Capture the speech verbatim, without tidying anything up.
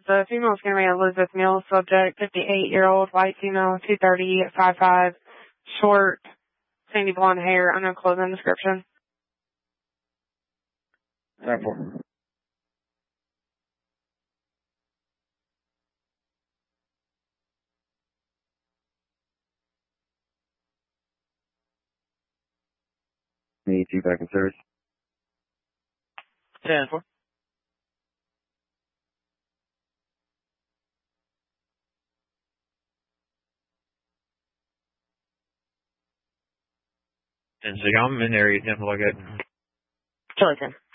The female is going to be Elizabeth Mills, subject, fifty-eight-year-old, white female, two thirty, five five, short, sandy blonde hair, unknown clothing description. ten four. Need you back in service. ten four. ten six, I'm in area ten four, like that. Charlie ten.